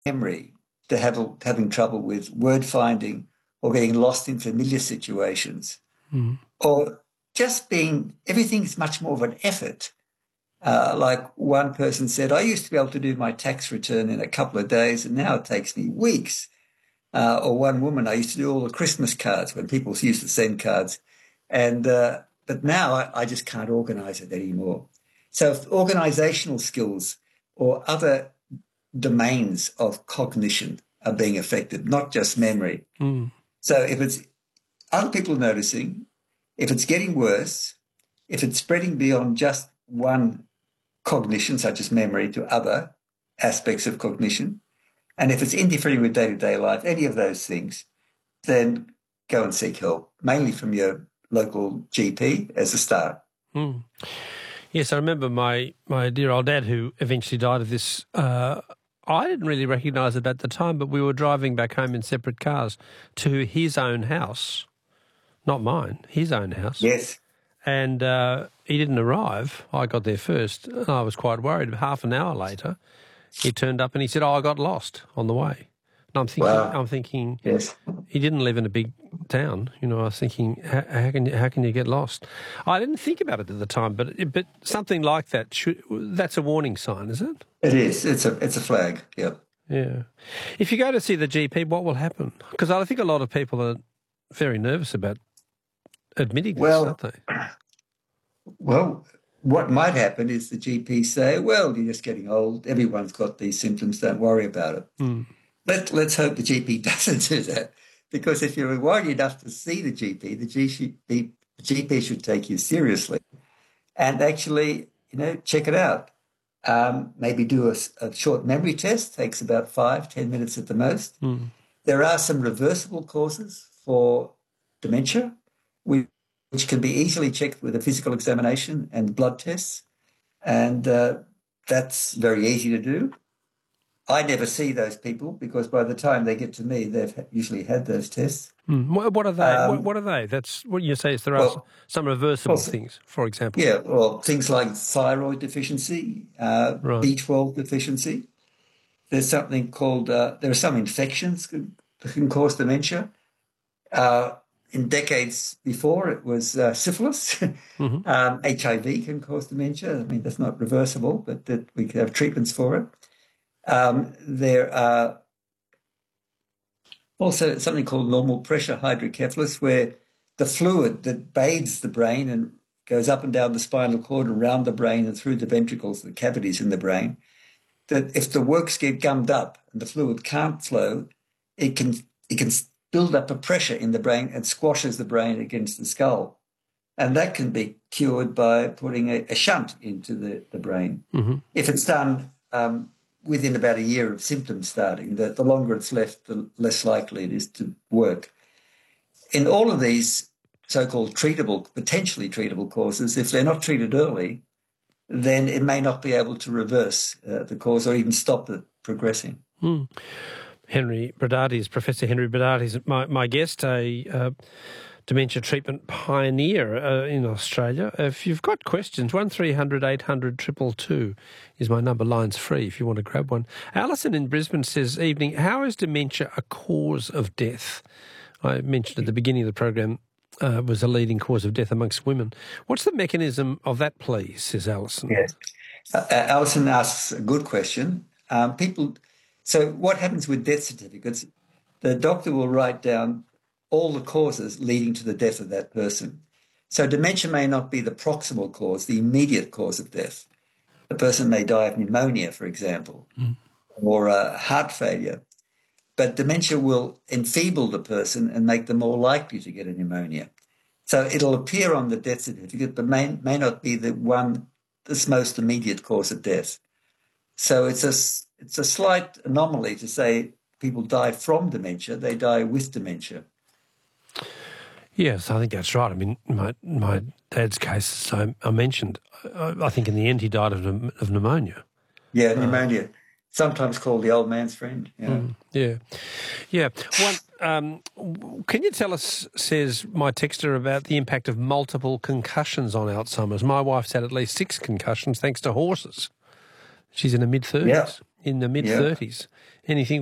memory to having trouble with word finding or getting lost in familiar situations, or just being, everything's much more of an effort. Like one person said, I used to be able to do my tax return in a couple of days, and now it takes me weeks. Or one woman, I used to do all the Christmas cards when people used to send cards. And but now I just can't organize it anymore. So if organizational skills or other domains of cognition are being affected, not just memory. So if it's other people noticing, if it's getting worse, if it's spreading beyond just one cognition, such as memory, to other aspects of cognition, and if it's interfering with day-to-day life, any of those things, then go and seek help, mainly from your local GP as a start. Yes, I remember my dear old dad, who eventually died of this. I didn't really recognise it at the time, but we were driving back home in separate cars to his own house, not mine, his own house. Yes. And he didn't arrive. I got there first. I was quite worried. Half an hour later, he turned up and he said, I got lost on the way. And I'm thinking, yes, he didn't live in a big town. You know, I was thinking, how can you get lost? I didn't think about it at the time, but something like that that's a warning sign, is it? It is. It's a flag. Yep. Yeah. If you go to see the GP, what will happen? Because I think a lot of people are very nervous about admitting this, aren't they? Well, what might happen is the GP say, well, you're just getting old. Everyone's got these symptoms. Don't worry about it. Let's hope the GP doesn't do that, because if you're worried enough to see the GP, the GP should take you seriously and actually, check it out. Maybe do a short memory test, takes about 5-10 minutes at the most. There are some reversible causes for dementia, which can be easily checked with a physical examination and blood tests, and that's very easy to do. I never see those people because by the time they get to me, they've usually had those tests. What are they? What are they? That's what you say is there are some reversible things, for example. Yeah, well, things like thyroid deficiency, B12 deficiency. There's something called, there are some infections that can cause dementia. In decades before, it was syphilis. HIV can cause dementia. I mean, that's not reversible, but that we can have treatments for it. There are also something called normal pressure hydrocephalus, where the fluid that bathes the brain and goes up and down the spinal cord, around the brain and through the ventricles, the cavities in the brain, that if the works get gummed up and the fluid can't flow, it can build up a pressure in the brain and squashes the brain against the skull. And that can be cured by putting a shunt into the brain. If it's done within about a year of symptoms starting, the longer it's left, the less likely it is to work. In all of these so-called potentially treatable causes, if they're not treated early, then it may not be able to reverse the cause or even stop it progressing. Henry Brodaty, Professor Henry Brodaty is my guest, a dementia treatment pioneer in Australia. If you've got questions, 1300 800 222 is my number. Line's free if you want to grab one. Alison in Brisbane says, evening, how is dementia a cause of death? I mentioned at the beginning of the program was a leading cause of death amongst women. What's the mechanism of that, please, says Alison? Yes. Alison asks a good question. So what happens with death certificates? The doctor will write down all the causes leading to the death of that person. So dementia may not be the proximal cause, the immediate cause of death. The person may die of pneumonia, for example, or heart failure. But dementia will enfeeble the person and make them more likely to get a pneumonia. So it'll appear on the death certificate, but may not be this most immediate cause of death. So it's a slight anomaly to say people die from dementia. They die with dementia. Yes, I think that's right. I mean, my dad's case, I mentioned, I think in the end he died of pneumonia. Yeah, pneumonia, sometimes called the old man's friend. Yeah. Can you tell us, says my texter, about the impact of multiple concussions on Alzheimer's? My wife's had at least 6 concussions thanks to horses. She's in the mid-30s. anything